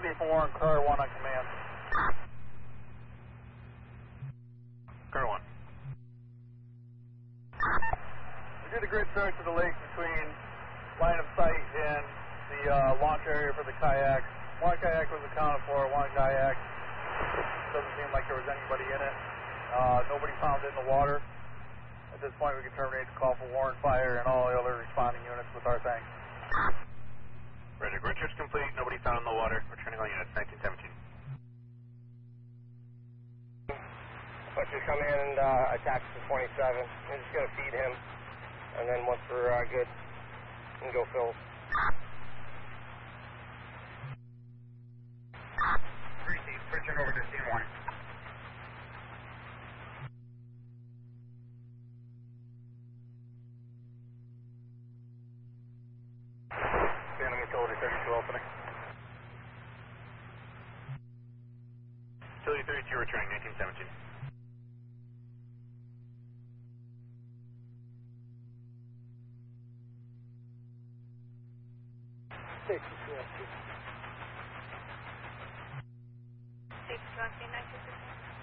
for Warren, Car 1 on command. Car 1. We did a grid search of the lake between line of sight and the launch area for the kayaks. One kayak was accounted for, one kayak doesn't seem like there was anybody in it. Nobody found it in the water. At this point, we can terminate the call for Warren Fire and all the other responding units with our thanks. Roger, grid search complete, nobody found in the water. Returning all units, 1917. Let's just come in and attach to 27. We're just going to feed him, and then once we're good, we can go fill. Switching over to scene 1. Phantom Utility 32 opening. Utility 32 returning, 1917. Safety 2 Safety 2 19.